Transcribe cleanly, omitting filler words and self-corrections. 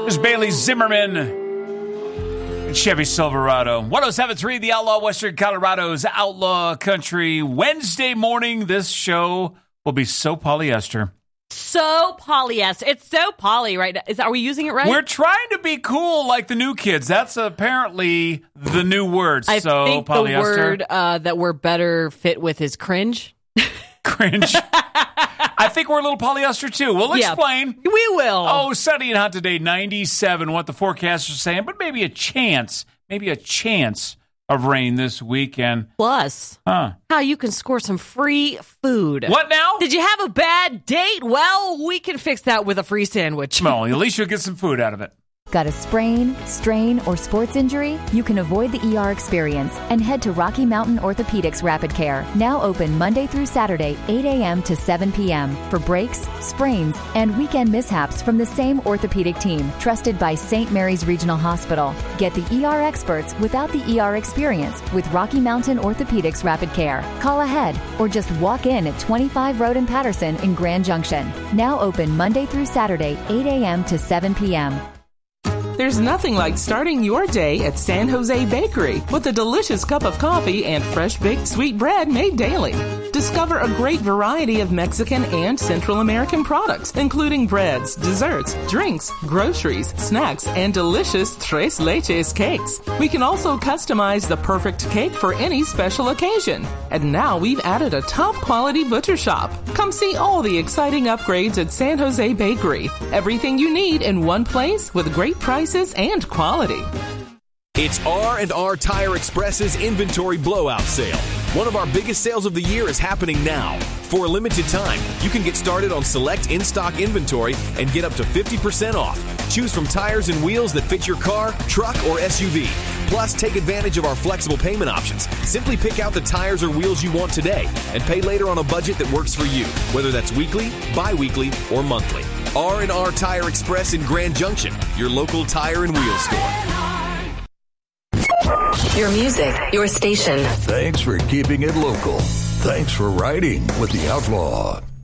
There's Bailey Zimmerman and Chevy Silverado. 107.3 The Outlaw, Western Colorado's Outlaw Country. Wednesday morning, this show will be so polyester. So polyester. It's so poly right now. Are we using it right? We're trying to be cool like the new kids. That's apparently the new word. I so think polyester. The word that we're better fit with is cringe. Cringe. I think we're a little polyester too. We'll explain. We will. Oh, sunny and hot today, 97, what the forecasters are saying, but maybe a chance of rain this weekend. Plus, how you can score some free food. What now? Did you have a bad date? Well, we can fix that with a free sandwich. Well, at least you'll get some food out of it. Got a sprain, strain, or sports injury? You can avoid the ER experience and head to Rocky Mountain Orthopedics Rapid Care. Now open Monday through Saturday, 8 a.m. to 7 p.m. for breaks, sprains, and weekend mishaps from the same orthopedic team, trusted by St. Mary's Regional Hospital. Get the ER experts without the ER experience with Rocky Mountain Orthopedics Rapid Care. Call ahead or just walk in at 25 Road in Patterson in Grand Junction. Now open Monday through Saturday, 8 a.m. to 7 p.m. There's nothing like starting your day at San Jose Bakery with a delicious cup of coffee and fresh-baked sweet bread made daily. Discover a great variety of Mexican and Central American products, including breads, desserts, drinks, groceries, snacks, and delicious Tres Leches cakes. We can also customize the perfect cake for any special occasion. And now we've added a top-quality butcher shop. Come see all the exciting upgrades at San Jose Bakery. Everything you need in one place with great prices and quality. It's R&R Tire Express's inventory blowout sale. One of our biggest sales of the year is happening now. For a limited time, you can get started on select in-stock inventory and get up to 50% off. Choose from tires and wheels that fit your car, truck, or SUV. Plus, take advantage of our flexible payment options. Simply pick out the tires or wheels you want today and pay later on a budget that works for you, whether that's weekly, bi-weekly, or monthly. R&R Tire Express in Grand Junction, your local tire and wheel store. Your music, your station. Thanks for keeping it local. Thanks for riding with the Outlaw.